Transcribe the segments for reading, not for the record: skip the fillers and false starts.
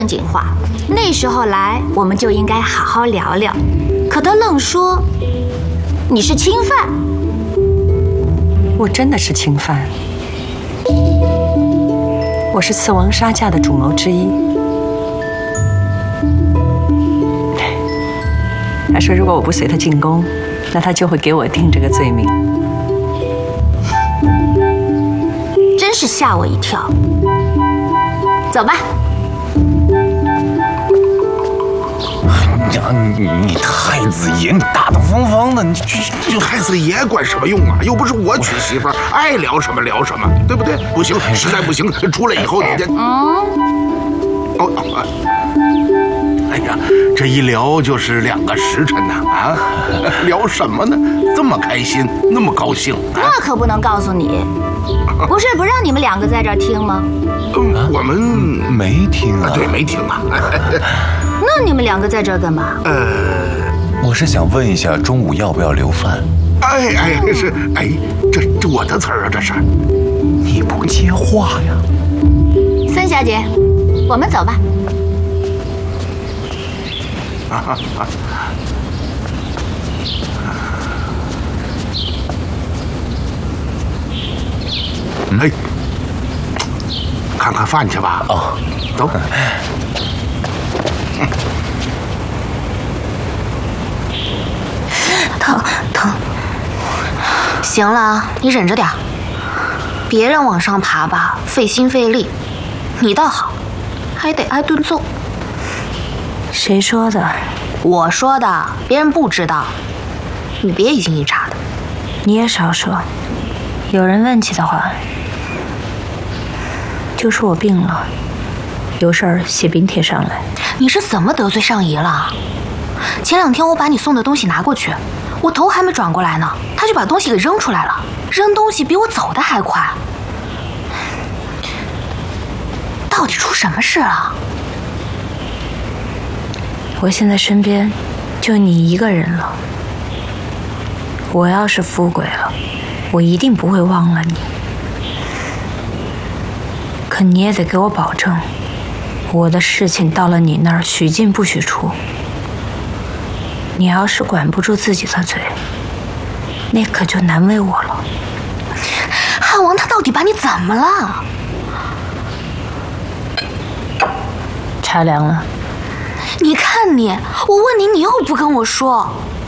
正经话，那时候来我们就应该好好聊聊。可他愣说你是钦犯。 我真的是钦犯，我是刺王杀驾的主谋之一。他说如果我不随他进宫，那他就会给我定这个罪名。 真是吓我一跳。走吧。 你太子爷，你大大方方的，你这太子爷管什么用啊？又不是我娶媳妇儿，爱聊什么聊什么，对不对？不行，实在不行，出来以后你这……哎呀，这一聊就是2个时辰呐！啊，聊什么呢？这么开心，那么高兴， 那可不能告诉你。不是不让你们2个在这儿听吗？ 我们没听啊。 对，没听啊。 那你们2个在这儿干嘛？ 我是想问一下，中午要不要留饭？ 这我的词儿啊，这是。 你不接话呀？ 孙小姐，我们走吧。 哎，看看饭去吧。 哦， 走。 疼。行了，你忍着点，别人往上爬吧，费心费力，你倒好，还得挨顿揍。 谁说的？ 我说的，别人不知道，你别一惊一乍的。 你也少说，有人问起的话，就说我病了，有事儿写冰帖上来。 你是怎么得罪上姨了？前2天我把你送的东西拿过去，我头还没转过来呢，他就把东西给扔出来了，扔东西比我走的还快。到底出什么事了？ 我现在身边就你一个人了。我要是出轨了，我一定不会忘了你。可你也得给我保证，我的事情到了你那儿许进不许出。你要是管不住自己的嘴，那可就难为我了。 汉王他到底把你怎么了？ 茶凉了。 你看你，我问你，你又不跟我说。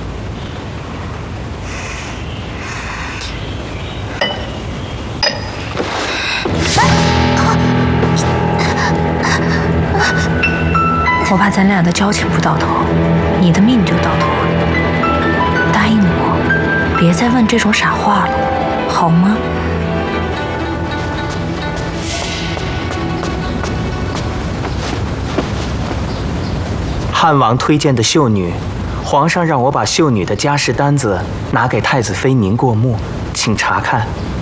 我怕咱俩的交情不到头，你的命就到头了。答应我，别再问这种傻话了，好吗？ 汉王推荐的秀女，皇上让我把秀女的家事单子拿给太子妃您过目，请查看。